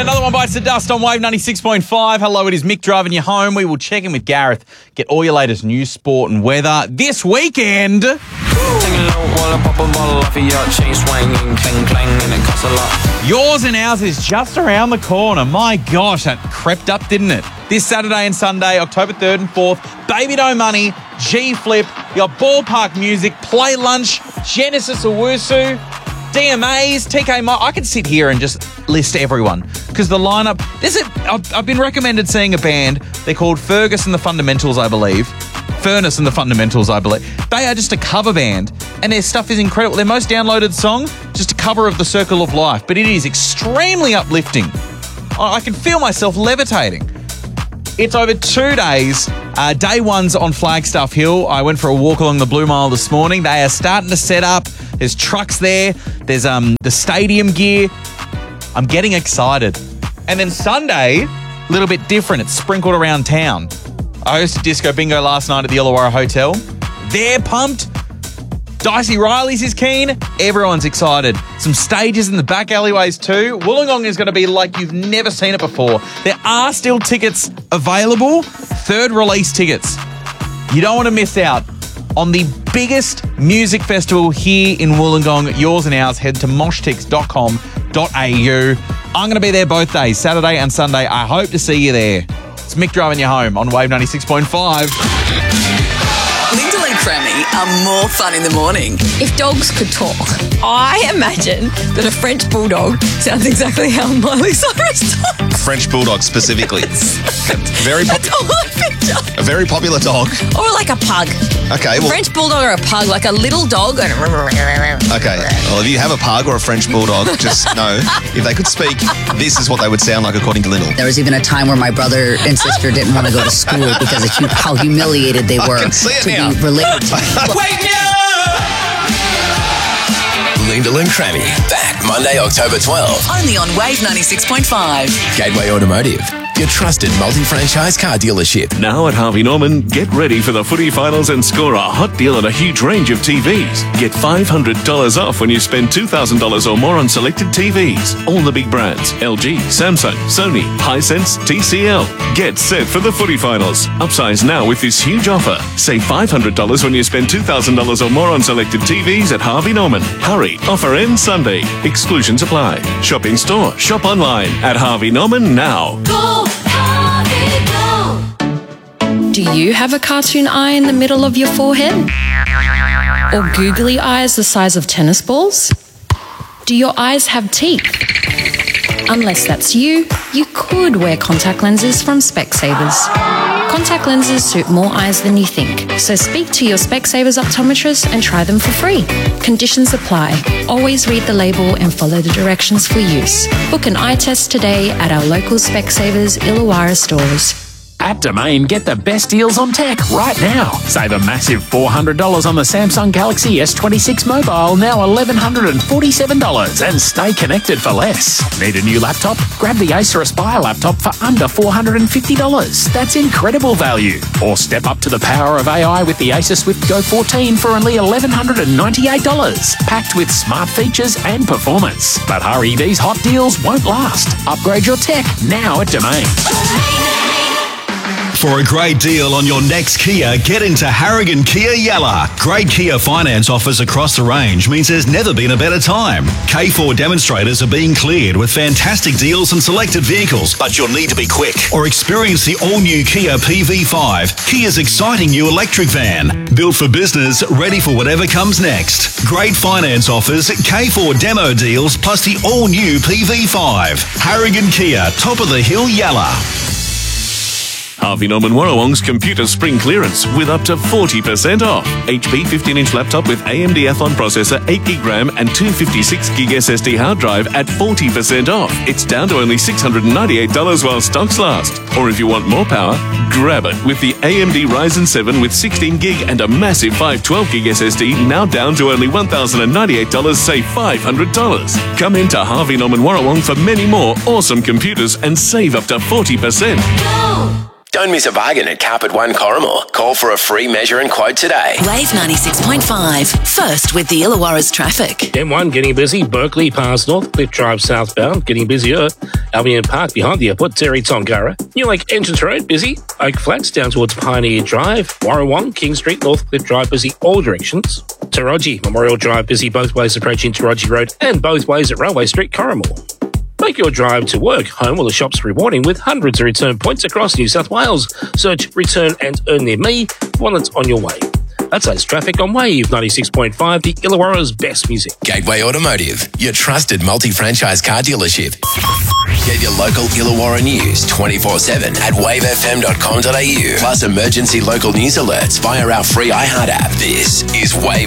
Another one bites the dust on Wave 96.5. Hello, it is Mick driving you home. We will check in with Gareth, get all your latest news, sport and weather this weekend. Yours and ours is just around the corner. My gosh, that crept up, didn't it? This Saturday and Sunday, October 3rd and 4th, Baby No Money, G-Flip, your ballpark music, Play Lunch, Genesis Owusu, DMAs, TK Mo. I could sit here and just list everyone because the lineup. I've been recommended seeing a band. They're called Fergus and the Fundamentals, I believe. Furnace and the Fundamentals, I believe. They are just a cover band, and their stuff is incredible. Their most downloaded song, just a cover of The Circle of Life, but it is extremely uplifting. I can feel myself levitating. It's over 2 days. Day one's on Flagstaff Hill. I went for a walk along the Blue Mile this morning. They are starting to set up. There's trucks there. There's the stadium gear. I'm getting excited. And then Sunday, a little bit different. It's sprinkled around town. I hosted Disco Bingo last night at the Illawarra Hotel. They're pumped. Dicey Riley's is keen. Everyone's excited. Some stages in the back alleyways too. Wollongong is going to be like you've never seen it before. There are still tickets available. Third release tickets. You don't want to miss out on the biggest music festival here in Wollongong. Yours and ours. Head to moshtix.com.au. I'm going to be there both days, Saturday and Sunday. I hope to see you there. It's Mick driving you home on Wave 96.5. Lyndall and Crammy are more fun in the morning. If dogs could talk, I imagine that a French bulldog sounds exactly how Miley Cyrus talks. French bulldog specifically. That's all I picture. A very popular dog. Or like a pug. Okay, well... French bulldog or a pug, like a little dog. Okay, well, if you have a pug or a French bulldog, just know, if they could speak, this is what they would sound like according to Lyndall. There was even a time where my brother and sister didn't want to go to school because of how humiliated they were to be related to me. Wake me up! Lyndall and Crammy, back Monday, October 12th. Only on Wave 96.5. Gateway Automotive, your trusted multi-franchise car dealership. Now at Harvey Norman, get ready for the footy finals and score a hot deal on a huge range of TVs. Get $500 off when you spend $2,000 or more on selected TVs. All the big brands, LG, Samsung, Sony, Hisense, TCL. Get set for the footy finals. Upsize now with this huge offer. Save $500 when you spend $2,000 or more on selected TVs at Harvey Norman. Hurry, offer ends Sunday. Exclusions apply. Shop in store, shop online at Harvey Norman now. Go, Harvey, go. Do you have a cartoon eye in the middle of your forehead? Or googly eyes the size of tennis balls? Do your eyes have teeth? Unless that's you could wear contact lenses from Specsavers. Contact lenses suit more eyes than you think, so speak to your Specsavers optometrist and try them for free. Conditions apply. Always read the label and follow the directions for use. Book an eye test today at our local Specsavers Illawarra stores. At Domain, get the best deals on tech right now. Save a massive $400 on the Samsung Galaxy S26 mobile, now $1,147, and stay connected for less. Need a new laptop? Grab the Acer Aspire laptop for under $450. That's incredible value. Or step up to the power of AI with the Acer Swift Go 14 for only $1,198, packed with smart features and performance. But hurry, these hot deals won't last. Upgrade your tech now at Domain. For a great deal on your next Kia, get into Harrigan Kia Yalla. Great Kia finance offers across the range means there's never been a better time. K4 demonstrators are being cleared with fantastic deals on selected vehicles, but you'll need to be quick. Or experience the all-new Kia PV5, Kia's exciting new electric van. Built for business, ready for whatever comes next. Great finance offers, K4 demo deals, plus the all-new PV5. Harrigan Kia, top of the hill Yalla. Harvey Norman Warrawong's computer spring clearance with up to 40% off. HP 15-inch laptop with AMD Athlon processor, 8GB RAM and 256GB SSD hard drive at 40% off. It's down to only $698 while stocks last. Or if you want more power, grab it with the AMD Ryzen 7 with 16GB and a massive 512GB SSD, now down to only $1,098, save $500. Come into Harvey Norman Warrawong for many more awesome computers and save up to 40%. Go! Don't miss a bargain at Carpet One Corrimal. Call for a free measure and quote today. Wave 96.5. First with the Illawarra's traffic. M1 getting busy. Berkeley past Northcliffe Drive southbound getting busier. Albion Park behind the airport. Terry Tongara. New Lake Entrance Road busy. Oak Flats down towards Pioneer Drive. Warrawong, King Street, Northcliffe Drive busy all directions. Taroji Memorial Drive busy both ways approaching Taroji Road and both ways at Railway Street, Corrimal. Make your drive to work home or the shops rewarding with hundreds of return points across New South Wales. Search Return and Earn Near Me for one that's on your way. That's us traffic on Wave 96.5, the Illawarra's best music. Gateway Automotive, your trusted multi-franchise car dealership. Get your local Illawarra news 24/7 at wavefm.com.au. Plus emergency local news alerts via our free iHeart app. This is Wave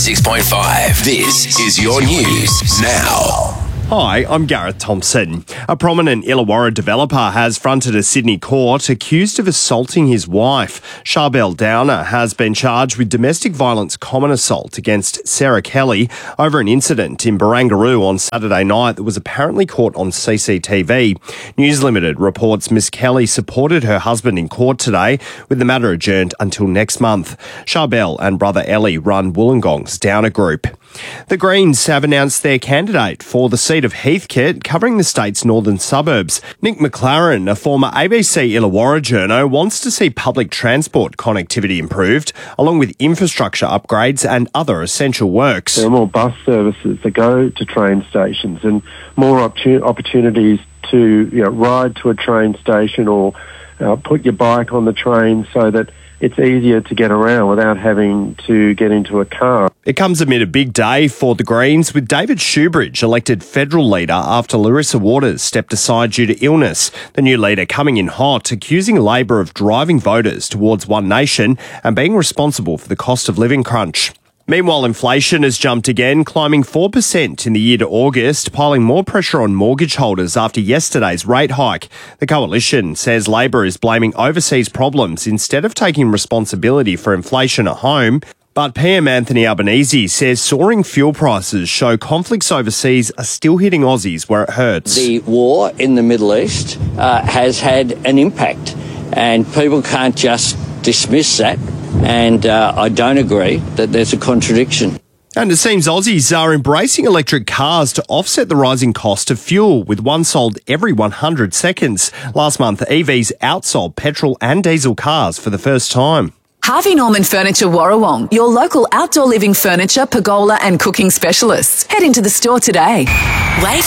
96.5. This is your news now. Hi, I'm Gareth Thompson. A prominent Illawarra developer has fronted a Sydney court accused of assaulting his wife. Charbel Downer has been charged with domestic violence common assault against Sarah Kelly over an incident in Barangaroo on Saturday night that was apparently caught on CCTV. News Limited reports Miss Kelly supported her husband in court today, with the matter adjourned until next month. Charbel and brother Ellie run Wollongong's Downer Group. The Greens have announced their candidate for the seat of Heathcote, covering the state's northern suburbs. Nick McLaren, a former ABC Illawarra journo, wants to see public transport connectivity improved, along with infrastructure upgrades and other essential works. There are more bus services that go to train stations and more opportunities to ride to a train station or put your bike on the train so that it's easier to get around without having to get into a car. It comes amid a big day for the Greens, with David Shoebridge elected federal leader after Larissa Waters stepped aside due to illness. The new leader coming in hot, accusing Labor of driving voters towards One Nation and being responsible for the cost of living crunch. Meanwhile, inflation has jumped again, climbing 4% in the year to August, piling more pressure on mortgage holders after yesterday's rate hike. The coalition says Labor is blaming overseas problems instead of taking responsibility for inflation at home. But PM Anthony Albanese says soaring fuel prices show conflicts overseas are still hitting Aussies where it hurts. The war in the Middle East has had an impact, and people can't just dismiss that. And I don't agree that there's a contradiction. And it seems Aussies are embracing electric cars to offset the rising cost of fuel, with one sold every 100 seconds. Last month, EVs outsold petrol and diesel cars for the first time. Harvey Norman Furniture Warrawong, your local outdoor living furniture, pergola and cooking specialists. Head into the store today. Wave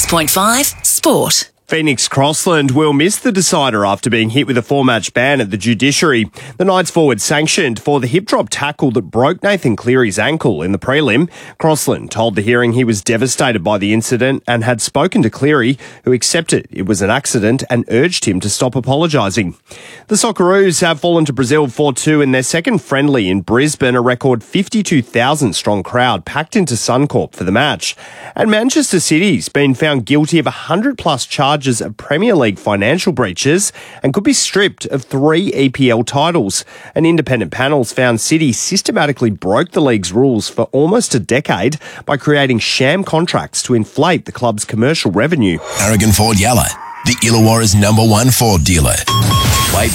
96.5 Sport. Phoenix Crossland will miss the decider after being hit with a 4-match ban at the judiciary. The Knights forward sanctioned for the hip drop tackle that broke Nathan Cleary's ankle in the prelim. Crossland told the hearing he was devastated by the incident and had spoken to Cleary, who accepted it was an accident and urged him to stop apologising. The Socceroos have fallen to Brazil 4-2 in their second friendly in Brisbane, a record 52,000-strong crowd packed into Suncorp for the match. And Manchester City's been found guilty of 100-plus charges of Premier League financial breaches and could be stripped of 3 EPL titles. An independent panel found City systematically broke the league's rules for almost a decade by creating sham contracts to inflate the club's commercial revenue. Aragon Ford Yalla, the Illawarra's #1 Ford dealer. Wave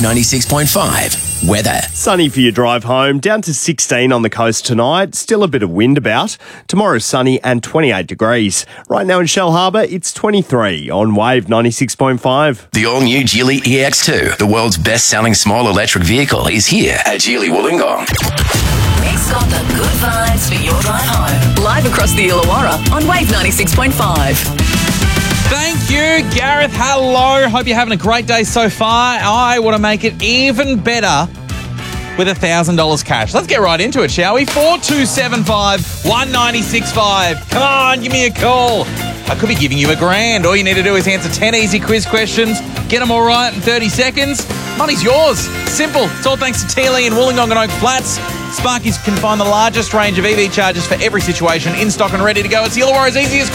96.5. Weather. Sunny for your drive home, down to 16 on the coast tonight. Still a bit of wind about. Tomorrow sunny and 28 degrees. Right now in Shell Harbour, it's 23 on Wave 96.5. The all-new Geely EX2, the world's best-selling small electric vehicle, is here at Geely Wollongong. Nick's got the good vibes for your drive home. Live across the Illawarra on Wave 96.5. Thank you, Gareth. Hello. Hope you're having a great day so far. I want to make it even better with $1,000 cash. Let's get right into it, shall we? 4275 1965. Come on, give me a call. I could be giving you $1,000. All you need to do is answer 10 easy quiz questions, get them all right in 30 seconds. Money's yours. Simple. It's all thanks to TLE in Wollongong and Oak Flats. Sparkies can find the largest range of EV chargers for every situation in stock and ready to go. It's the Illawarra's easiest